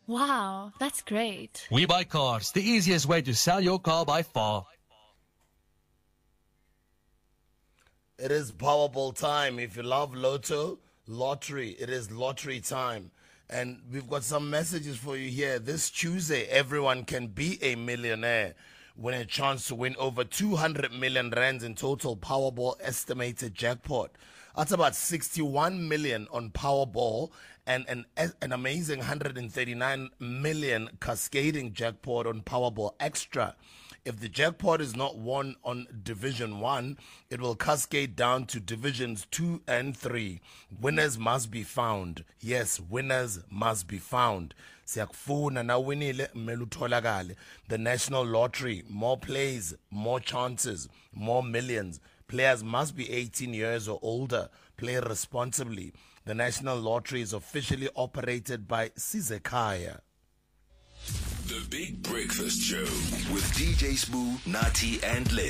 Wow, that's great. We Buy Cars, the easiest way to sell your car by far. It is Powerball time. If you love lottery, it is lottery time. And we've got some messages for you here. This Tuesday, everyone can be a millionaire. Win a chance to win over 200 million rands in total Powerball estimated jackpot. That's about 61 million on Powerball and an amazing 139 million cascading jackpot on Powerball Extra. If the jackpot is not won on Division 1, it will cascade down to Divisions 2 and 3. Winners must be found. Yes, winners must be found. Siyakufuna na winile melutholakale. The National Lottery, more plays, more chances, more millions. Players must be 18 years or older. Play responsibly. The National Lottery is officially operated by Sizekaya. The Big Breakfast Show with DJ Sbu, Nati, and Liz.